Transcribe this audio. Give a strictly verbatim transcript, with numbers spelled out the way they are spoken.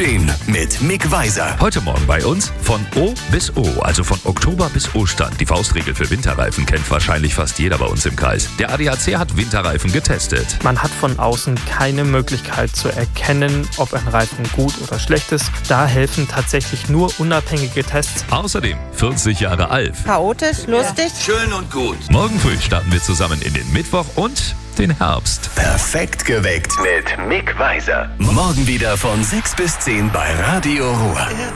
stehen mit Mick Weiser. Heute Morgen bei uns von O bis O, also von Oktober bis Ostern. Die Faustregel für Winterreifen kennt wahrscheinlich fast jeder bei uns im Kreis. Der A D A C hat Winterreifen getestet. Man hat von außen keine Möglichkeit zu erkennen, ob ein Reifen gut oder schlecht ist. Da helfen tatsächlich nur unabhängige Tests. Außerdem vierzig Jahre Alf. Chaotisch, lustig. Schön und gut. Morgen früh starten wir zusammen in den Mittwoch und den Herbst. Perfekt geweckt mit Mick Weiser. Morgen wieder von sechs bis zehn bei Radio Ruhr.